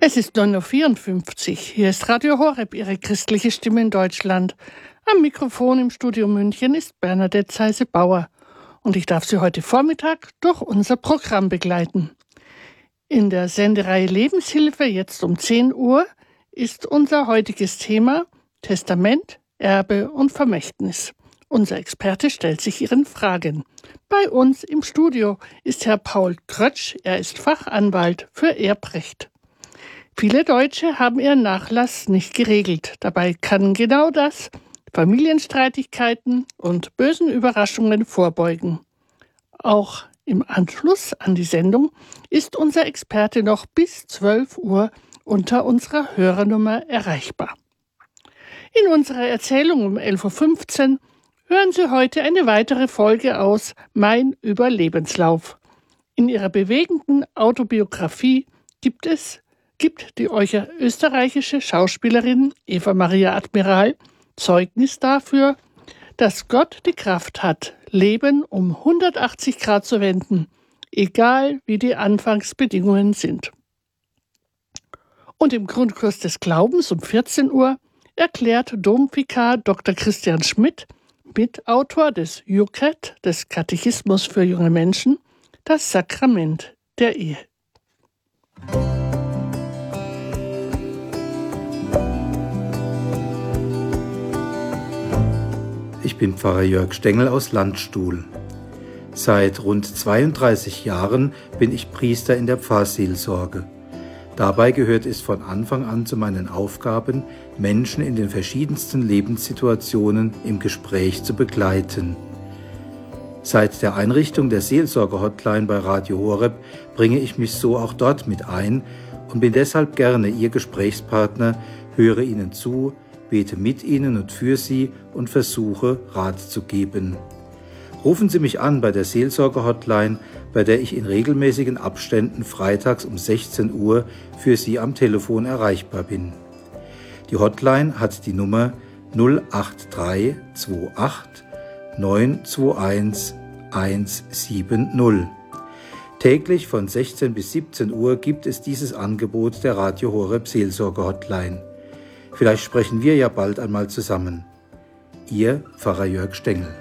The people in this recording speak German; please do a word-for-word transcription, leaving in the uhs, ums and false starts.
Es ist neun Uhr vierundfünfzig. Hier ist Radio Horeb, Ihre christliche Stimme in Deutschland. Am Mikrofon im Studio München ist Bernadette Zeise-Bauer. Und ich darf Sie heute Vormittag durch unser Programm begleiten. In der Sendereihe Lebenshilfe, jetzt um zehn Uhr, ist unser heutiges Thema Testament, Erbe und Vermächtnis. Unser Experte stellt sich Ihren Fragen. Bei uns im Studio ist Herr Paul Krötsch. Er ist Fachanwalt für Erbrecht. Viele Deutsche haben ihren Nachlass nicht geregelt. Dabei kann genau das Familienstreitigkeiten und bösen Überraschungen vorbeugen. Auch im Anschluss an die Sendung ist unser Experte noch bis zwölf Uhr unter unserer Hörernummer erreichbar. In unserer Erzählung um elf Uhr fünfzehn hören Sie heute eine weitere Folge aus Mein Überlebenslauf. In ihrer bewegenden Autobiografie gibt es gibt die österreichische Schauspielerin Eva Maria Admiral Zeugnis dafür, dass Gott die Kraft hat, Leben um hundertachtzig Grad zu wenden, egal wie die Anfangsbedingungen sind. Und im Grundkurs des Glaubens um vierzehn Uhr erklärt Domvikar Doktor Christian Schmidt, Mitautor des J U C A T, des Katechismus für junge Menschen, das Sakrament der Ehe. Ich bin Pfarrer Jörg Stengel aus Landstuhl. Seit rund zweiunddreißig Jahren bin ich Priester in der Pfarrseelsorge. Dabei gehört es von Anfang an zu meinen Aufgaben, Menschen in den verschiedensten Lebenssituationen im Gespräch zu begleiten. Seit der Einrichtung der Seelsorge-Hotline bei Radio Horeb bringe ich mich so auch dort mit ein und bin deshalb gerne Ihr Gesprächspartner, höre Ihnen zu, bete mit Ihnen und für Sie und versuche, Rat zu geben. Rufen Sie mich an bei der Seelsorge-Hotline, bei der ich in regelmäßigen Abständen freitags um sechzehn Uhr für Sie am Telefon erreichbar bin. Die Hotline hat die Nummer null acht drei zwei acht neun zwei eins eins sieben null. Täglich von sechzehn bis siebzehn Uhr gibt es dieses Angebot der Radio Horeb Seelsorge-Hotline. Vielleicht sprechen wir ja bald einmal zusammen. Ihr Pfarrer Jörg Stengel.